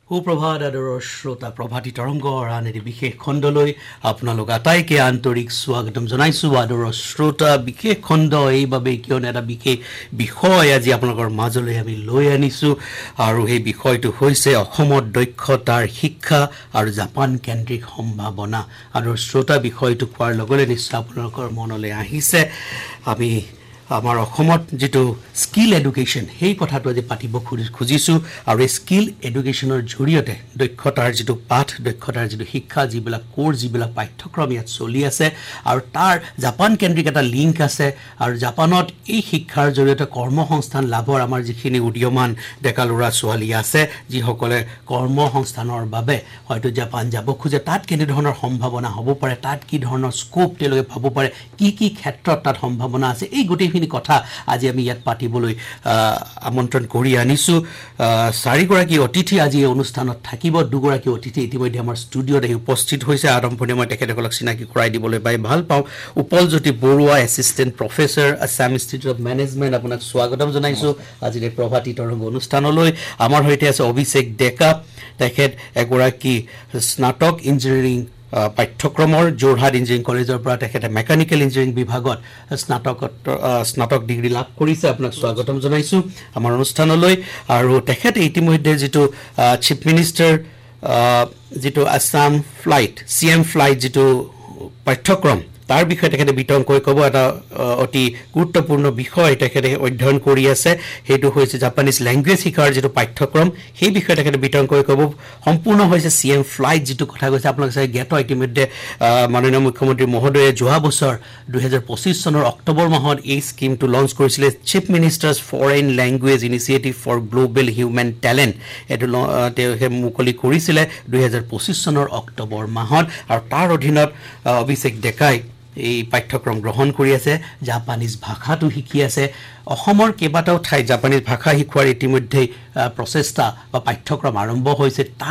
সুপ্ৰভাত আদৰৰ শ্ৰোতা প্ৰভাতী তৰংগৰ আন এটি বিশেষ খণ্ডলৈ আপোনালোক আটাইকে আন্তৰিক স্বাগতম জনাইছোঁ আদৰৰ শ্ৰোতা বিশেষ খণ্ড এইভাবে কিয়নো এটা বিশেষ বিষয় আজি আপোনালোকৰ মাজলৈ আমি লৈ আনিছোঁ আৰু এই বিষয়টো হৈছে অসমত দক্ষতাৰ শিক্ষা আৰু জাপান কেন্দ্ৰিক সম্ভাৱনা আদৰৰ শ্ৰোতা বিষয়টো কোৱাৰ লগে নিশ্চয় আপোনালোকৰ মনলৈ আহিছে আমি আমাৰ অসমত যেটো স্কিল এডুকেশ্যন সেই কথাটো আজি পাতিব খুজিছোঁ আৰু এই স্কিল এডুকেশ্যনৰ জৰিয়তে দক্ষতাৰ যেটো পাঠ দক্ষতাৰ যেটো শিক্ষা যিবিলাক কোৰ্স যিবিলাক পাঠ্যক্ৰম ইয়াত চলি আছে আৰু তাৰ জাপান কেন্দ্ৰিক এটা লিংক আছে আৰু জাপানত এই শিক্ষাৰ জৰিয়তে কৰ্মসংস্থান লাভৰ আমাৰ যিখিনি উদীয়মান ডেকা ল'ৰা ছোৱালী আছে যিসকলে কৰ্মসংস্থানৰ বাবে হয়তো জাপান যাব খোজে তাত কেনে ধৰণৰ সম্ভাৱনা হ'ব পাৰে তাত কি ধৰণৰ স্কোপ তেওঁলোকে পাব পাৰে কি ক্ষেত্ৰত তাত সম্ভাৱনা আছে এই গোটেই কথা আজি আমি ইয়াত পাতিবলৈ আমন্ত্ৰণ কৰি আনিছো চাৰিগৰাকী অতিথি আজি এই অনুষ্ঠানত থাকিব দুগৰাকী অতিথি ইতিমধ্যে আমাৰ ষ্টুডিঅত উপস্থিত হৈছে আৰম্ভণি মই তেখেতসকলক চিনাকি কৰাই দিবলৈ পাই ভাল পাওঁ উপলজ্যোতি Barua assistant professor Assam institute of management আপোনাক স্বাগতম জনাইছো আজিৰ এই প্ৰভাতী তৰংগ অনুষ্ঠানলৈ আমাৰ সৈতে আছে অভিষেক ডেকা তেখেত এগৰাকী স্নাতক ইঞ্জিনিয়াৰিং পাঠ্যক্ৰমৰ যোৰহাট ইঞ্জিনিয়াৰিং কলেজৰ পৰা তেখেতে মেকানিকেল ইঞ্জিনিয়াৰিং বিভাগত স্নাতক ডিগ্ৰী লাভ কৰিছে আপোনাক স্বাগতম জনাইছো আমাৰ অনুষ্ঠানলৈ আৰু তেখেতে ইতিমধ্যে যেটো চিফ মিনিষ্টাৰ যেটো আসাম ফ্লাইট সিএম ফ্লাইট যেটো পাঠ্যক্ৰম তাৰ বিষয়ে তেখেতে বিতংকৈ ক'ব এটা অতি গুৰুত্বপূৰ্ণ বিষয় তেখেতে অধ্যয়ন কৰি আছে হেতু হৈছে জাপানিজ ল্যাঙ্গুৱেজ শিকাৰ যেটো পাঠ্যক্ৰম সেই বিষয়ে তেখেতে বিতংকৈ ক'ব সম্পূৰ্ণ হৈছে সিএম ফ্লাইট যেটো কথা কৈছে আপোনালোকে চাই জ্ঞাত ইতিমধ্যে মাননীয় মুখ্যমন্ত্ৰী মহোদয়ে যোৱা বছৰ 2025 চনৰ অক্টোবৰ মাহত এই স্কিমটো লঞ্চ কৰিছিলে chief ministers foreign language initiative for global human talent এটো তেওঁ মুকলি কৰিছিলে 2025 চনৰ অক্টোবৰ মাহত আৰু তাৰ অধীনত অভিষেক ডেকাই এই পাঠ্যক্ৰম গ্ৰহণ কৰি আছে জাপানিজ ভাষাটো শিকি আছে অসমৰ কেইবাটাও ঠাই জাপানিজ ভাষা শিকোৱাৰ ইতিমধ্যে প্ৰচেষ্টা বা পাঠ্যক্ৰম আৰম্ভ হৈছে